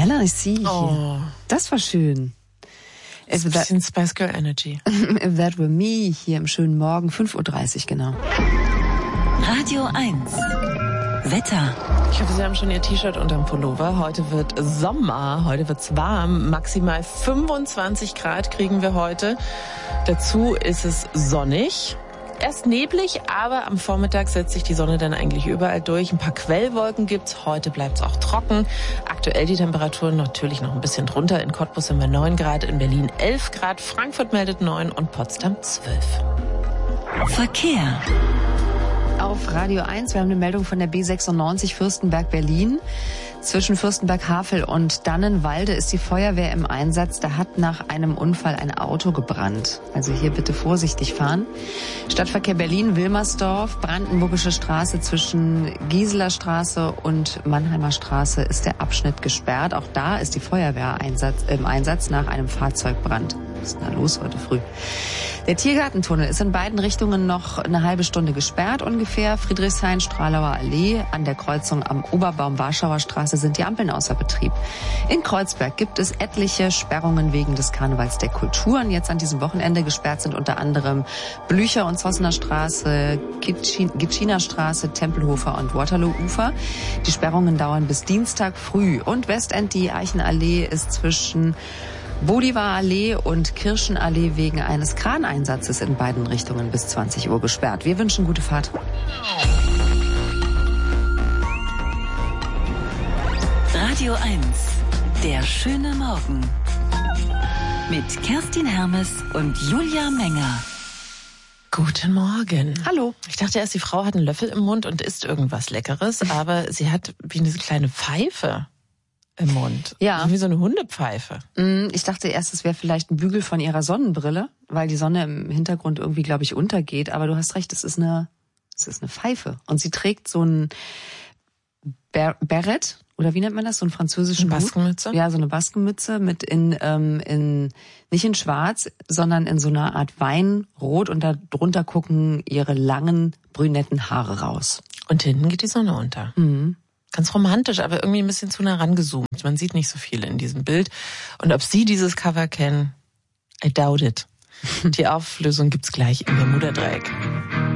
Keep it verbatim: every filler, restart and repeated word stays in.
Stella, ich sehe Oh. Das war schön. Ist ein bisschen Spice Girl Energy. If that were me, hier im schönen Morgen, fünf Uhr dreißig genau. Radio eins. Wetter. Ich hoffe, Sie haben schon Ihr T-Shirt unterm Pullover. Heute wird Sommer, heute wird's warm. Maximal fünfundzwanzig Grad kriegen wir heute. Dazu ist es sonnig. Erst neblig, aber am Vormittag setzt sich die Sonne dann eigentlich überall durch. Ein paar Quellwolken gibt's. Heute bleibt's auch trocken. Aktuell die Temperaturen natürlich noch ein bisschen drunter. In Cottbus sind wir neun Grad, in Berlin elf Grad, Frankfurt meldet neun und Potsdam zwölf. Verkehr. Auf Radio eins, wir haben eine Meldung von der B sechsundneunzig Fürstenberg-Berlin. Zwischen Fürstenberg-Havel und Dannenwalde ist die Feuerwehr im Einsatz. Da hat nach einem Unfall ein Auto gebrannt. Also hier bitte vorsichtig fahren. Stadtverkehr Berlin, Wilmersdorf, Brandenburgische Straße zwischen Gieseler Straße und Mannheimer Straße ist der Abschnitt gesperrt. Auch da ist die Feuerwehr Einsatz, im Einsatz nach einem Fahrzeugbrand. Was ist denn da los heute früh? Der Tiergartentunnel ist in beiden Richtungen noch eine halbe Stunde gesperrt ungefähr. Friedrichshain-Stralauer Allee an der Kreuzung am Oberbaum-Warschauer Straße sind die Ampeln außer Betrieb. In Kreuzberg gibt es etliche Sperrungen wegen des Karnevals der Kulturen. Jetzt an diesem Wochenende gesperrt sind unter anderem Blücher- und Zossener Straße, Gitschiner Straße, Tempelhofer und Waterloo-Ufer. Die Sperrungen dauern bis Dienstag früh. Und Westend, die Eichenallee, ist zwischen Bolivarallee und Kirchenallee wegen eines Kraneinsatzes in beiden Richtungen bis zwanzig Uhr gesperrt. Wir wünschen gute Fahrt. Radio eins. Der schöne Morgen. Mit Kerstin Hermes und Julia Menger. Guten Morgen. Hallo. Ich dachte erst, die Frau hat einen Löffel im Mund und isst irgendwas Leckeres, aber sie hat wie eine kleine Pfeife im Mund. Ja. Wie so eine Hundepfeife. Ich dachte erst, es wäre vielleicht ein Bügel von ihrer Sonnenbrille, weil die Sonne im Hintergrund irgendwie, glaube ich, untergeht. Aber du hast recht, es ist eine, es ist eine Pfeife. Und sie trägt so ein Ber- Beret, oder wie nennt man das? So einen französischen Eine Baskenmütze? Hut? Ja, so eine Baskenmütze mit in, ähm, in, nicht in schwarz, sondern in so einer Art Weinrot und da drunter gucken ihre langen, brünetten Haare raus. Und hinten geht die Sonne unter. Mhm. Ganz romantisch, aber irgendwie ein bisschen zu nah rangezoomt. Man sieht nicht so viel in diesem Bild. Und ob Sie dieses Cover kennen, I doubt it. Die Auflösung gibt's gleich im Bermuda-Dreieck.